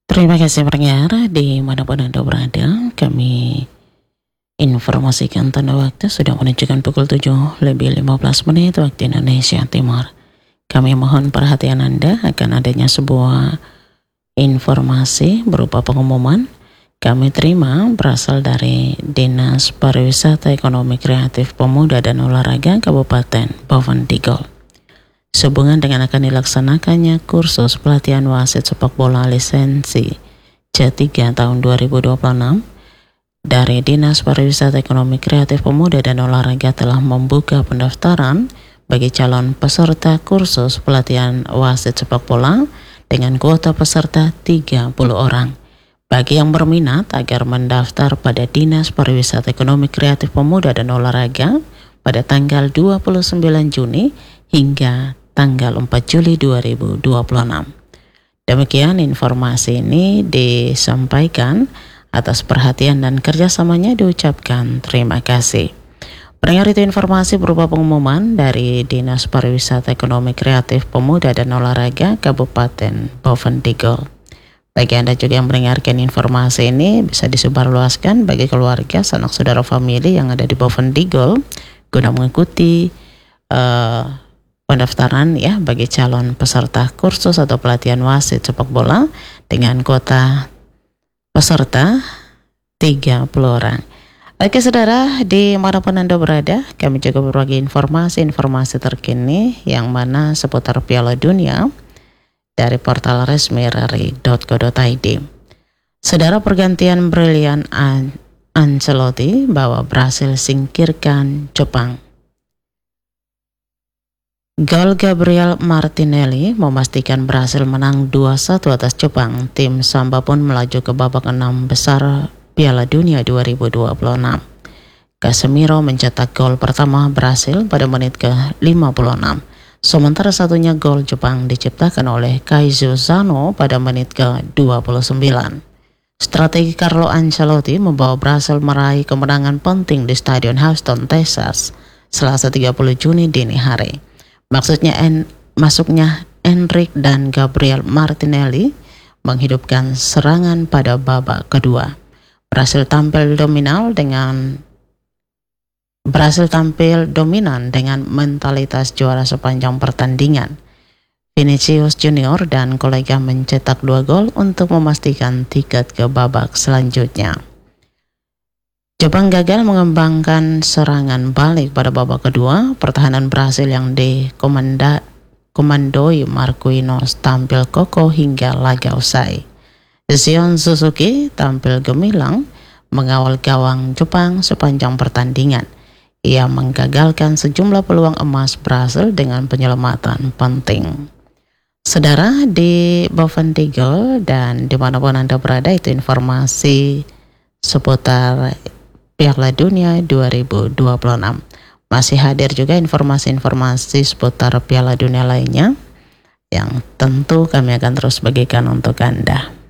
Terima kasih pendengar dimanapun Anda berada. Kami informasikan tanda waktu sudah menunjukkan pukul 7:15 waktu Indonesia Timur. Kami mohon perhatian Anda akan adanya sebuah informasi berupa pengumuman kami terima berasal dari Dinas Pariwisata Ekonomi Kreatif Pemuda dan Olahraga Kabupaten Boven Digul. Sehubungan dengan akan dilaksanakannya kursus pelatihan wasit sepak bola lisensi C3 tahun 2026 dari Dinas Pariwisata Ekonomi Kreatif Pemuda dan Olahraga telah membuka pendaftaran bagi calon peserta kursus pelatihan wasit sepak bola dengan kuota peserta 30 orang. Bagi yang berminat agar mendaftar pada Dinas Pariwisata Ekonomi Kreatif Pemuda dan Olahraga pada tanggal 29 Juni hingga tanggal 4 Juli 2026. Demikian informasi ini disampaikan, atas perhatian dan kerjasamanya diucapkan terima kasih. Pendengar, itu informasi berupa pengumuman dari Dinas Pariwisata Ekonomi Kreatif Pemuda dan Olahraga Kabupaten Boven Digul. Bagi Anda juga yang mendengarkan informasi ini bisa disebarluaskan bagi keluarga, sanak saudara, famili yang ada di Boven Digul guna mengikuti pendaftaran ya bagi calon peserta kursus atau pelatihan wasit sepak bola dengan kuota peserta 30 orang. Oke saudara, dimanapun Anda berada, kami juga berbagi informasi terkini yang mana seputar Piala Dunia dari portal resmi rri.co.id. Saudara, pergantian brilian Ancelotti bahwa berhasil singkirkan Jepang. Gol Gabriel Martinelli memastikan berhasil menang 2-1 atas Jepang. Tim Samba pun melaju ke babak 6 besar Piala Dunia 2026. Casemiro mencetak gol pertama berhasil pada menit ke-56. Sementara satunya gol Jepang diciptakan oleh Kaizo Sano pada menit ke-29. Strategi Carlo Ancelotti membawa berhasil meraih kemenangan penting di Stadion Houston, Texas, Selasa 30 Juni dini hari. Masuknya Endrick dan Gabriel Martinelli menghidupkan serangan pada babak kedua. Berhasil tampil dominan dengan mentalitas juara sepanjang pertandingan. Vinicius Junior dan kolega mencetak 2 gol untuk memastikan tiket ke babak selanjutnya. Jepang gagal mengembangkan serangan balik pada babak kedua. Pertahanan Brasil yang dikomandoi Marquinhos tampil kokoh hingga laga usai. Zion Suzuki tampil gemilang mengawal gawang Jepang sepanjang pertandingan. Ia menggagalkan sejumlah peluang emas Brasil dengan penyelamatan penting. Saudara, di Boven Digul dan dimanapun Anda berada, itu informasi seputar Piala Dunia 2026. Masih hadir juga informasi-informasi seputar Piala Dunia lainnya yang tentu kami akan terus bagikan untuk Anda.